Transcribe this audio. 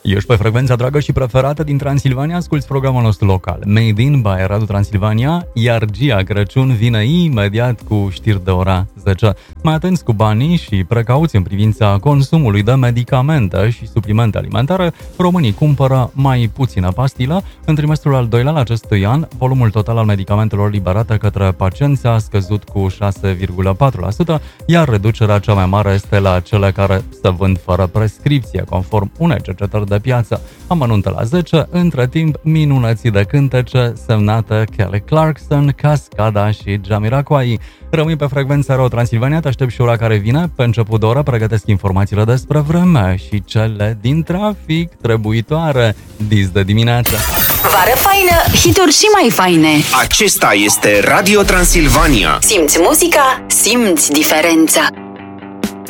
Ești pe frecvența dragă și preferată din Transilvania, asculti programul nostru local Made in by Radu Transilvania, iar Gia Crăciun vine imediat cu știri de ora 10. Mai atenți cu banii și precauți în privința consumului de medicamente și suplimente alimentare. Românii cumpără mai puțină pastilă. În trimestrul al doilea al acestui an, volumul total al medicamentelor liberate către pacienți a scăzut cu 6,4%, iar reducerea cea mai mare este la cele care se vând fără prescripție, conform unei cercetări de piață. Amănunte la 10, între timp, minunății de cântece semnate Kelly Clarkson, Cascada și Jamiroquai. Rămâi pe frecvența RO Transilvania, te aștept și ora care vine. Pe început de oră pregătesc informațiile despre vreme și cele din trafic trebuitoare. Dis de dimineață. Vară faină, hituri și mai faine. Acesta este Radio Transilvania. Simți muzica, simți diferența.